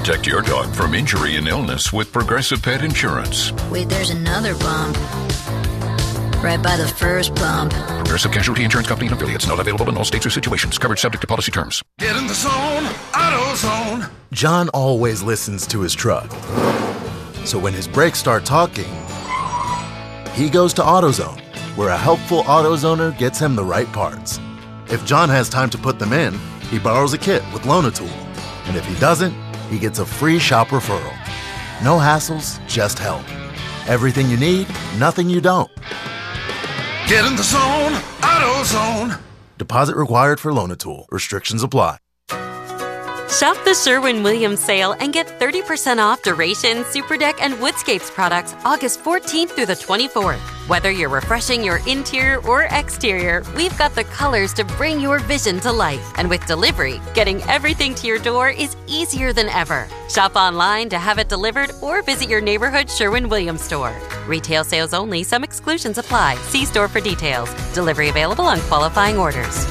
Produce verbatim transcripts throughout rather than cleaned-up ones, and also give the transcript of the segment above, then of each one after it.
Protect your dog from injury and illness with Progressive Pet Insurance. Wait, there's another bump. Right by the first bump. Progressive Casualty Insurance Company and affiliates. Not available in all states or situations. Coverage subject to policy terms. Get in the zone. AutoZone. John always listens to his truck. So when his brakes start talking, he goes to AutoZone, where a helpful AutoZoner gets him the right parts. If John has time to put them in, he borrows a kit with Loan-A-Tool. And if he doesn't, he gets a free shop referral. No hassles, just help. Everything you need, nothing you don't. Get in the zone. AutoZone. Deposit required for Loan-A-Tool. Restrictions apply. Shop the Sherwin-Williams sale and get thirty percent off Duration, Superdeck, and Woodscapes products August fourteenth through the twenty-fourth. Whether you're refreshing your interior or exterior, we've got the colors to bring your vision to life. And with delivery, getting everything to your door is easier than ever. Shop online to have it delivered or visit your neighborhood Sherwin-Williams store. Retail sales only. Some exclusions apply. See store for details. Delivery available on qualifying orders.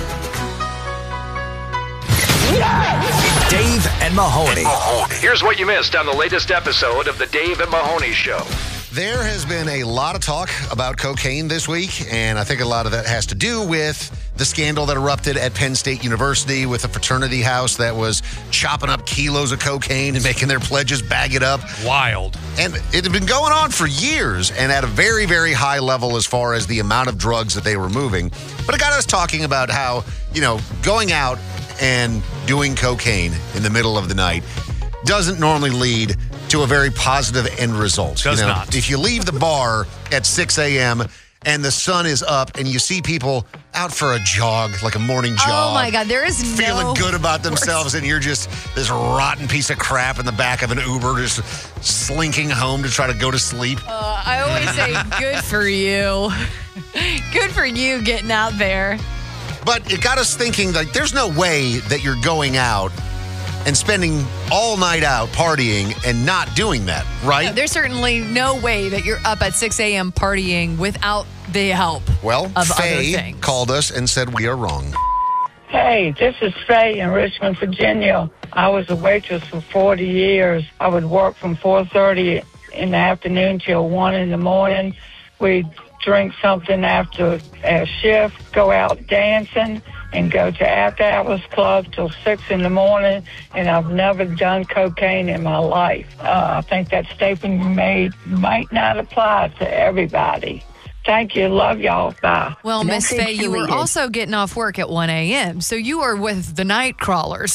Dave and Mahoney. Here's what you missed on the latest episode of the Dave and Mahoney Show. There has been a lot of talk about cocaine this week, and I think a lot of that has to do with the scandal that erupted at Penn State University with a fraternity house that was chopping up kilos of cocaine and making their pledges bag it up. Wild. And it had been going on for years and at a very, very high level as far as the amount of drugs that they were moving. But it got us talking about how, you know, going out and doing cocaine in the middle of the night doesn't normally lead to a very positive end result. Does you know, not. If you leave the bar at six a.m. and the sun is up and you see people out for a jog, like a morning jog. Oh, my God. There is feeling no good about themselves, worse. and you're just this rotten piece of crap in the back of an Uber just slinking home to try to go to sleep. Uh, I always say, good for you. Good for you getting out there. But it got us thinking, like, there's no way that you're going out and spending all night out partying and not doing that, right? No, there's certainly no way that you're up at six a.m. partying without the help Well, of other Faye things. called us and said we are wrong. Hey, this is Faye in Richmond, Virginia. I was a waitress for forty years. I would work from four thirty in the afternoon till one in the morning. We'd drink something after a shift, go out dancing, and go to after-hours club till six in the morning, and I've never done cocaine in my life. Uh, I think that statement you made might not apply to everybody. Thank you. Love y'all. Bye. Well, Miss Message Faye, you were deleted. also getting off work at one a.m., so you are with the night crawlers.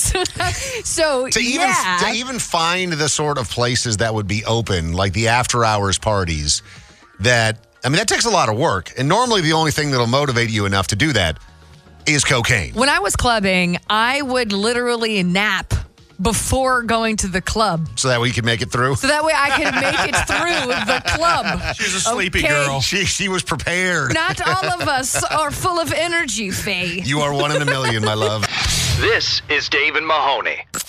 so, To even, yeah. to even find the sort of places that would be open, like the after-hours parties, that, I mean, that takes a lot of work. And normally the only thing that'll motivate you enough to do that is cocaine. When I was clubbing, I would literally nap before going to the club. So that way you could make it through? So that way I could make it through the club. She's a sleepy Okay. girl. She, she was prepared. Not all of us are full of energy, Faye. You are one in a million, my love. This is Dave and Mahoney.